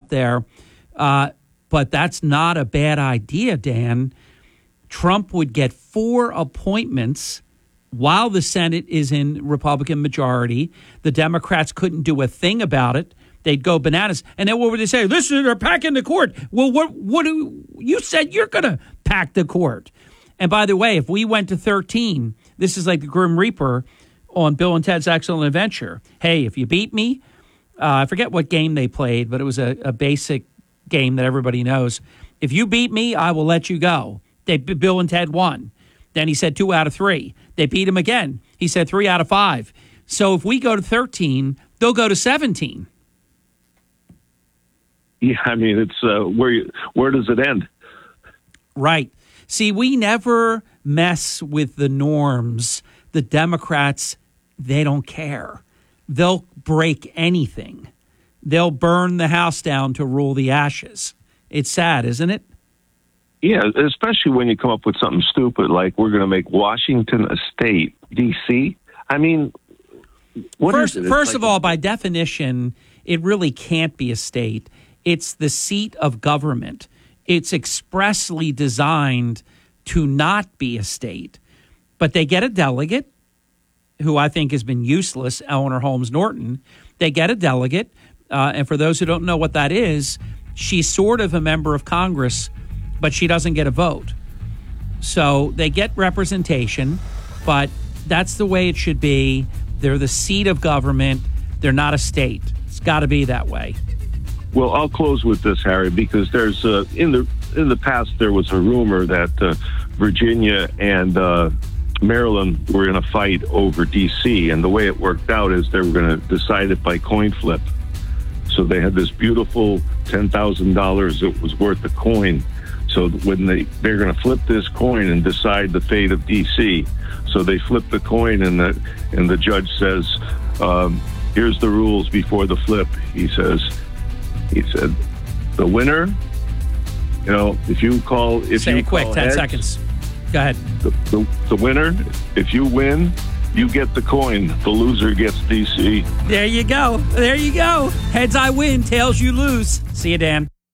there. But that's not a bad idea, Dan. Trump would get 4 appointments while the Senate is in Republican majority. The Democrats couldn't do a thing about it. They'd go bananas. And then what would they say? Listen, they're packing the court. Well, what do you said you're going to pack the court? And by the way, if we went to 13, this is like the Grim Reaper on Bill and Ted's Excellent Adventure. Hey, if you beat me, I forget what game they played, but it was a basic game that everybody knows. If you beat me, I will let you go. Bill and Ted won. Then he said 2 out of 3. They beat him again. He said 3 out of 5. So if we go to 13, they'll go to 17. Yeah, I mean, it's where does it end? Right. See, we never mess with the norms. The Democrats, they don't care. They'll break anything. They'll burn the house down to rule the ashes. It's sad, isn't it? Yeah, especially when you come up with something stupid like we're going to make Washington a state, D.C. I mean, First of all, by definition, it really can't be a state. It's the seat of government. It's expressly designed to not be a state. But they get a delegate, who I think has been useless, Eleanor Holmes Norton. They get a delegate, and for those who don't know what that is, she's sort of a member of Congress, but she doesn't get a vote. So they get representation, but that's the way it should be. They're the seat of government. They're not a state. It's got to be that way. Well, I'll close with this, Harry, because there's in the past there was a rumor that Virginia and Maryland were in a fight over D.C., and the way it worked out is they were going to decide it by coin flip. So they had this beautiful $10,000 that was worth a coin. So when they're going to flip this coin and decide the fate of D.C., so they flip the coin, and the judge says, "Here's the rules before the flip." He said, "The winner, if you call, say it quick, 10 heads, seconds. Go ahead. The winner, if you win, you get the coin. The loser gets D.C." There you go. There you go. Heads I win, tails you lose. See you, Dan.